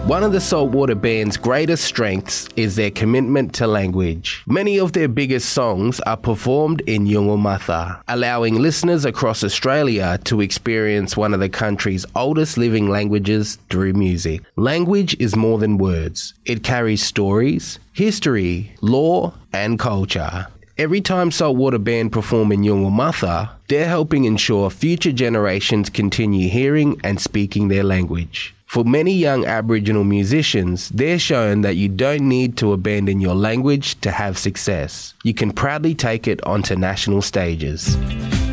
One of the Saltwater Band's greatest strengths is their commitment to language. Many of their biggest songs are performed in Yolngu Matha, allowing listeners across Australia to experience one of the country's oldest living languages through music. Language is more than words. It carries stories, history, law, and culture. Every time Saltwater Band perform in Yolngu Matha, they're helping ensure future generations continue hearing and speaking their language. For many young Aboriginal musicians, they're shown that you don't need to abandon your language to have success. You can proudly take it onto national stages.